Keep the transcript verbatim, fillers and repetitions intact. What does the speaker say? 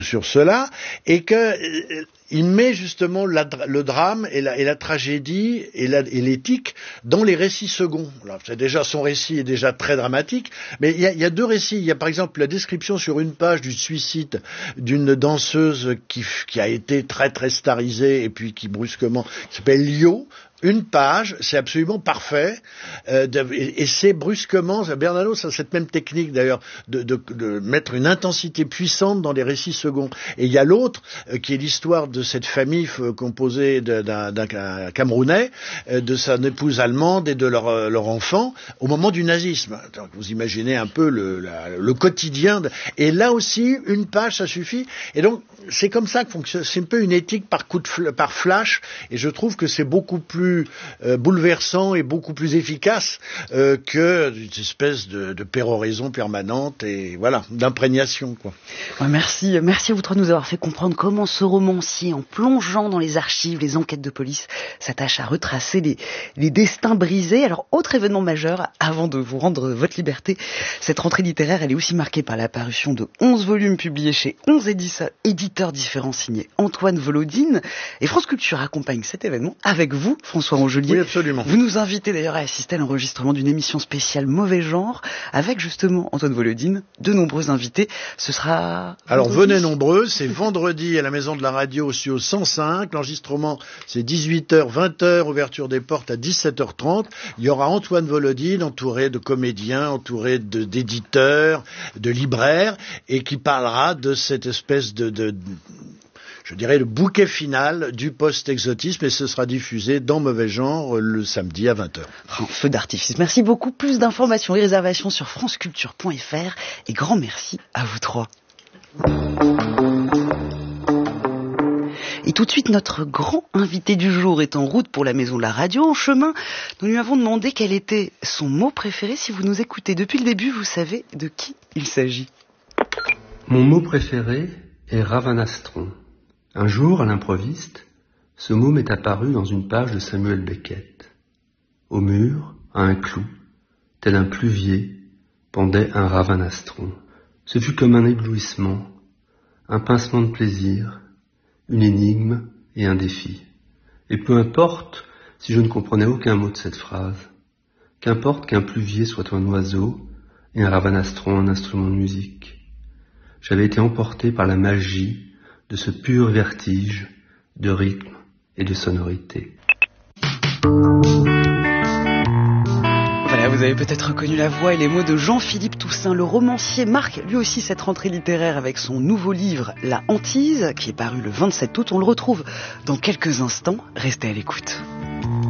sur cela, et que euh, il met justement la, le drame et la, et la tragédie et, la, et l'éthique dans les récits seconds. Alors, c'est déjà, son récit est déjà très dramatique, mais il y a, il y a deux récits. Il y a par exemple la description sur une page du suicide d'une danseuse qui, qui a été très très starisée et puis qui brusquement qui s'appelle Lio. Une page, c'est absolument parfait, euh, de, et, et c'est brusquement, Bernanos a cette même technique d'ailleurs, de, de, de mettre une intensité puissante dans les récits seconds. Et il y a l'autre, euh, qui est l'histoire de cette famille euh, composée de, d'un, d'un Camerounais, euh, de sa épouse allemande et de leur, euh, leur enfant, au moment du nazisme. Donc, vous imaginez un peu le, la, le quotidien. De, et là aussi, une page, ça suffit. Et donc, c'est comme ça que fonctionne. C'est un peu une éthique par coup de fl- par flash, et je trouve que c'est beaucoup plus Euh, bouleversant et beaucoup plus efficace euh, que une espèce de, de péroraison permanente et voilà, d'imprégnation, quoi. Ouais, merci, merci à vous trois de nous avoir fait comprendre comment ce romancier, en plongeant dans les archives, les enquêtes de police, s'attache à retracer les, les destins brisés. Alors, autre événement majeur, avant de vous rendre votre liberté, cette rentrée littéraire, elle est aussi marquée par la parution de onze volumes publiés chez onze éditeurs différents signés Antoine Volodine. Et France Culture accompagne cet événement avec vous, François Ronjelier. Oui, absolument. Vous nous invitez d'ailleurs à assister à l'enregistrement d'une émission spéciale Mauvais Genre, avec justement Antoine Volodine, de nombreux invités. Ce sera... Alors venez nombreux, c'est vendredi à la Maison de la Radio au studio cent cinq. L'enregistrement, c'est dix-huit heures, vingt heures, ouverture des portes à dix-sept heures trente. Il y aura Antoine Volodine, entouré de comédiens, entouré de, d'éditeurs, de libraires, et qui parlera de cette espèce de... de je dirais le bouquet final du post-exotisme, et ce sera diffusé dans Mauvais Genre le samedi à vingt heures. Oh, feu d'artifice. Merci beaucoup. Plus d'informations et réservations sur franceculture point f r, et grand merci à vous trois. Et tout de suite, notre grand invité du jour est en route pour la Maison de la Radio. En chemin, nous lui avons demandé quel était son mot préféré. Si vous nous écoutez depuis le début, vous savez de qui il s'agit. Mon mot préféré est ravanastron. Un jour, à l'improviste, ce mot m'est apparu dans une page de Samuel Beckett. Au mur, à un clou, tel un pluvier, pendait un ravanastron. Ce fut comme un éblouissement, un pincement de plaisir, une énigme et un défi. Et peu importe si je ne comprenais aucun mot de cette phrase, qu'importe qu'un pluvier soit un oiseau et un ravanastron un instrument de musique. J'avais été emporté par la magie de ce pur vertige de rythme et de sonorité. Voilà, vous avez peut-être reconnu la voix et les mots de Jean-Philippe Toussaint. Le romancier marque lui aussi cette rentrée littéraire avec son nouveau livre La Hantise, qui est paru le vingt-sept août. On le retrouve dans quelques instants. Restez à l'écoute.